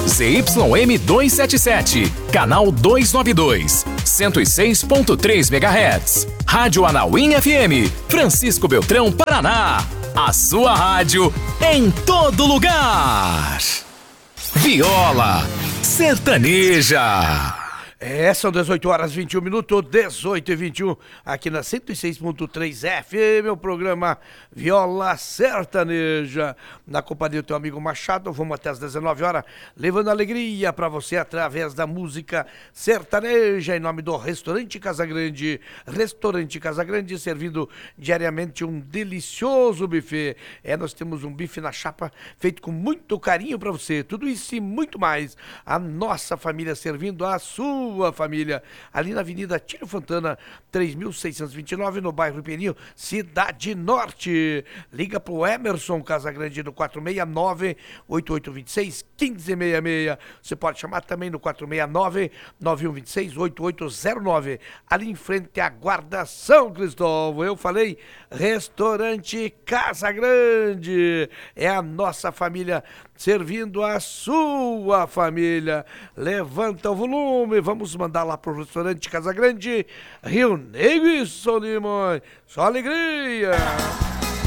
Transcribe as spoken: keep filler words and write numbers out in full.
Z Y M duzentos e setenta e sete, canal duzentos e noventa e dois, cento e seis ponto três megahertz. Rádio Anauim F M, Francisco Beltrão, Paraná. A sua rádio em todo lugar. Viola Sertaneja. É, são dezoito horas e vinte e um minutos, dezoito e vinte e um, aqui na cento e seis ponto três F M, o programa Viola Sertaneja, na companhia do teu amigo Machado. Vamos até as dezenove horas, levando alegria pra você através da música sertaneja, em nome do Restaurante Casagrande. Restaurante Casagrande, servindo diariamente um delicioso buffet. É, nós temos um bife na chapa, feito com muito carinho pra você, tudo isso e muito mais. A nossa família servindo a sua Sua família, ali na Avenida Tílio Fontana, três mil seiscentos e vinte e nove, no bairro Peninho, Cidade Norte. Liga pro Emerson Casagrande no quatro seis nove, oito oito dois seis, um cinco seis seis. Você pode chamar também no quatro seis nove, nove um dois seis, oito oito zero nove. Ali em frente à Guarda São Cristóvão. Eu falei, Restaurante Casagrande. É a nossa família servindo a sua família. Levanta o volume, vamos mandar lá pro Restaurante Casagrande, Rio Negro e Solimões. Só alegria!